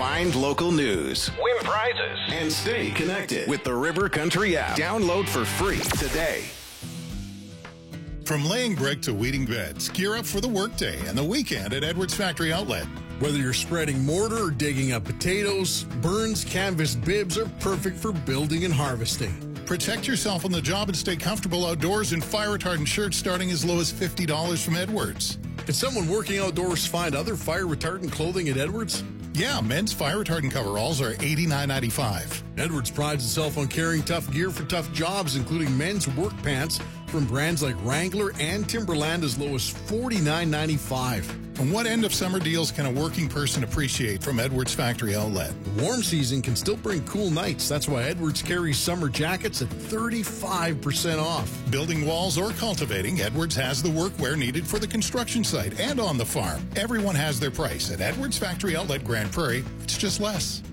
Find local news, win prizes, and stay connected with the River Country app. Download for free today. From laying brick to weeding beds, gear up for the workday and the weekend at Edwards Factory Outlet. Whether you're spreading mortar or digging up potatoes, Burns canvas bibs are perfect for building and harvesting. Protect yourself on the job and stay comfortable outdoors in fire-retardant shirts starting as low as $50 from Edwards. Can someone working outdoors find other fire-retardant clothing at Edwards? Yeah, men's fire-retardant coveralls are $89.95. Edwards prides itself on carrying tough gear for tough jobs, including men's work pants from brands like Wrangler and Timberland as low as $49.95. And what end-of-summer deals can a working person appreciate from Edwards Factory Outlet? The warm season can still bring cool nights. That's why Edwards carries summer jackets at 35% off. Building walls or cultivating, Edwards has the workwear needed for the construction site and on the farm. Everyone has their price at Edwards Factory Outlet Grand Prairie. It's just less.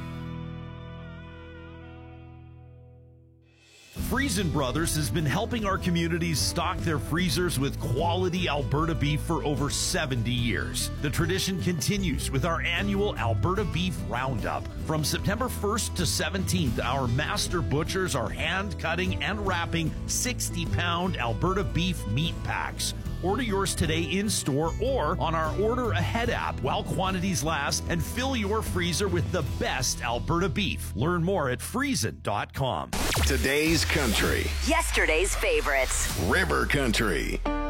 Friesen Brothers has been helping our communities stock their freezers with quality Alberta beef for over 70 years. The tradition continues with our annual Alberta Beef Roundup. From September 1st to 17th, our master butchers are hand cutting and wrapping 60-pound Alberta beef meat packs. Order yours today in-store or on our Order Ahead app while quantities last, and fill your freezer with the best Alberta beef. Learn more at friesen.com. Today's country. Yesterday's favorites. River Country.